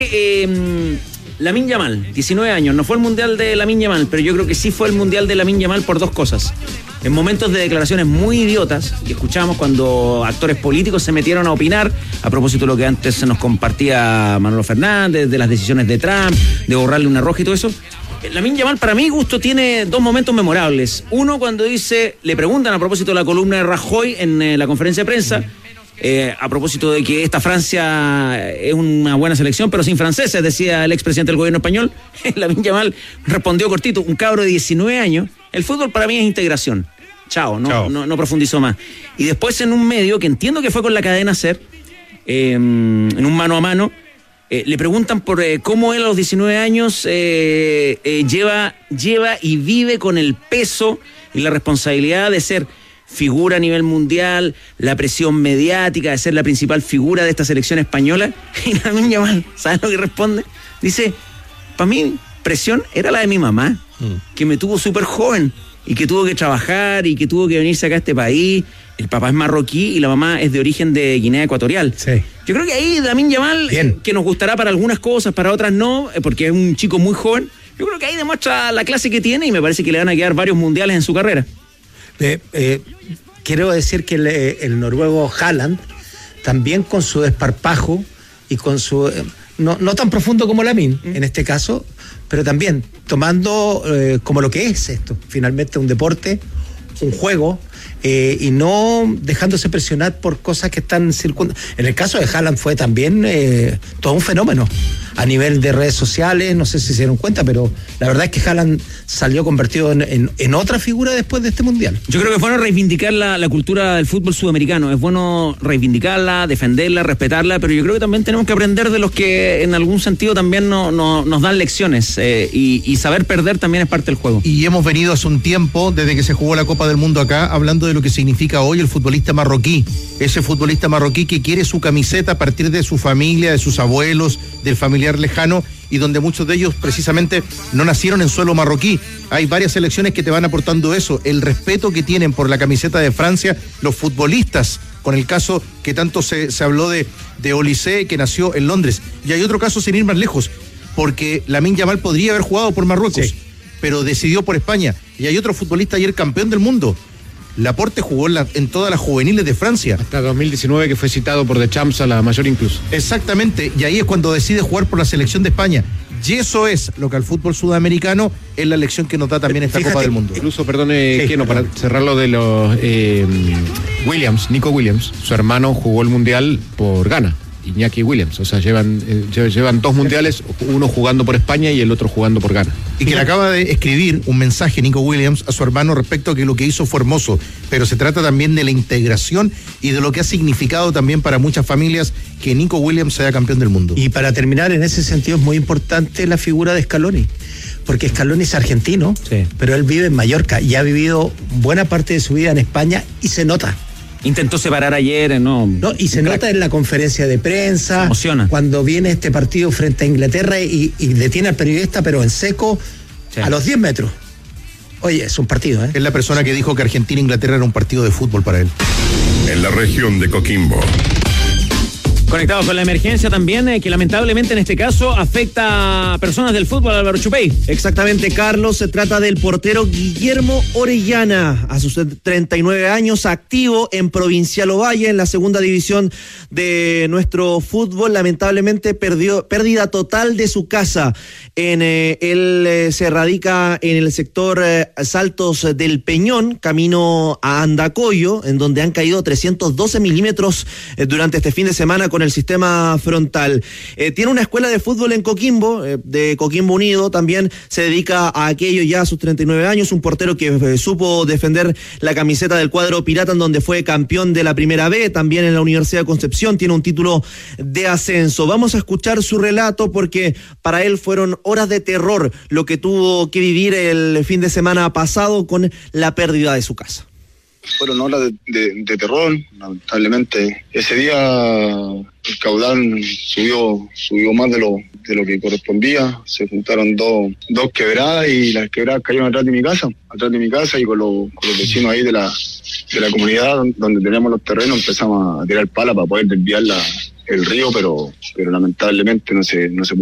Lamine Yamal, 19 años, no fue el mundial de Lamine Yamal, pero yo creo que sí fue el mundial de Lamine Yamal por dos cosas. En momentos de declaraciones muy idiotas que escuchamos cuando actores políticos se metieron a opinar a propósito de lo que antes se nos compartía Manolo Fernández, de las decisiones de Trump, de borrarle una roja y todo eso. Lamine Yamal, para mi gusto, tiene dos momentos memorables. Uno, cuando le preguntan a propósito de la columna de Rajoy en la conferencia de prensa, a propósito de que esta Francia es una buena selección, pero sin franceses, decía el expresidente del gobierno español. Lamine Yamal respondió cortito: un cabro de 19 años, el fútbol para mí es integración. Chao. No profundizó más. Y después en un medio, que entiendo que fue con la cadena SER, en un mano a mano, le preguntan por cómo él a los 19 años lleva y vive con el peso y la responsabilidad de ser figura a nivel mundial, la presión mediática de ser la principal figura de esta selección española. Y Lamine Yamal, ¿sabes lo que responde? Dice: para mí presión era la de mi mamá, que me tuvo súper joven y que tuvo que trabajar y que tuvo que venirse acá a este país. El papá es marroquí y la mamá es de origen de Guinea Ecuatorial. Sí. Yo creo que ahí Lamine Yamal, que nos gustará para algunas cosas, para otras no, porque es un chico muy joven, yo creo que ahí demuestra la clase que tiene y me parece que le van a quedar varios mundiales en su carrera. Quiero decir que el noruego Haaland, también con su desparpajo y con su... no tan profundo como Lamine, en este caso, pero también tomando como lo que es esto, finalmente un deporte, un juego, y no dejándose presionar por cosas que están circundando. En el caso de Haaland fue también todo un fenómeno a nivel de redes sociales, no sé si se dieron cuenta, pero la verdad es que Haaland salió convertido en otra figura después de este mundial. Yo creo que es bueno reivindicar la cultura del fútbol sudamericano, es bueno reivindicarla, defenderla, respetarla, pero yo creo que también tenemos que aprender de los que en algún sentido también nos dan lecciones, y saber perder también es parte del juego. Y hemos venido hace un tiempo, desde que se jugó la Copa del Mundo acá, hablando de lo que significa hoy el futbolista marroquí, ese futbolista marroquí que quiere su camiseta a partir de su familia, de sus abuelos, del familiar lejano, y donde muchos de ellos precisamente no nacieron en suelo marroquí. Hay varias selecciones que te van aportando eso, el respeto que tienen por la camiseta de Francia los futbolistas, con el caso que tanto se habló de Olise, que nació en Londres. Y hay otro caso sin ir más lejos, porque Lamine Yamal podría haber jugado por Marruecos, sí, pero decidió por España. Y hay otro futbolista ayer campeón del mundo, Laporte, jugó en todas las juveniles de Francia. Hasta 2019, que fue citado por The Champs a la mayor incluso. Exactamente, y ahí es cuando decide jugar por la selección de España. Y eso es lo que al fútbol sudamericano es la lección que nos da también esta Copa del Mundo. Incluso, perdone, sí, para cerrar lo de los Nico Williams, su hermano jugó el Mundial por Ghana. Iñaki Williams, o sea, llevan dos mundiales, uno jugando por España y el otro jugando por Ghana. Y que le acaba de escribir un mensaje Nico Williams a su hermano respecto a que lo que hizo fue hermoso, pero se trata también de la integración y de lo que ha significado también para muchas familias que Nico Williams sea campeón del mundo. Y para terminar, en ese sentido es muy importante la figura de Scaloni, porque Scaloni es argentino, sí, pero él vive en Mallorca y ha vivido buena parte de su vida en España y se nota. Intentó separar ayer, y se nota en la conferencia de prensa, se emociona cuando viene este partido frente a Inglaterra y detiene al periodista, pero en seco, sí, a los 10 metros. Oye, es un partido, Es la persona que dijo que Argentina-Inglaterra era un partido de fútbol para él. En la región de Coquimbo. Conectados con la emergencia también, que lamentablemente en este caso afecta a personas del fútbol, Álvaro Chupey. Exactamente, Carlos, se trata del portero Guillermo Orellana, a sus 39 años, activo en Provincial Ovalle, en la segunda división de nuestro fútbol. Lamentablemente pérdida total de su casa. Él se radica en el sector Saltos del Peñón, camino a Andacoyo, en donde han caído 312 milímetros durante este fin de semana con el sistema frontal. Tiene una escuela de fútbol en Coquimbo, de Coquimbo Unido, también se dedica a aquello ya a sus 39 años, un portero que supo defender la camiseta del cuadro pirata, en donde fue campeón de la Primera B, también en la Universidad de Concepción, tiene un título de ascenso. Vamos a escuchar su relato porque para él fueron horas de terror lo que tuvo que vivir el fin de semana pasado con la pérdida de su casa. Fueron horas de terror, lamentablemente. Ese día el caudal subió más de lo que correspondía. Se juntaron dos quebradas y las quebradas cayeron atrás de mi casa y con los vecinos ahí de la comunidad donde teníamos los terrenos empezamos a tirar pala para poder desviar el río, pero lamentablemente no se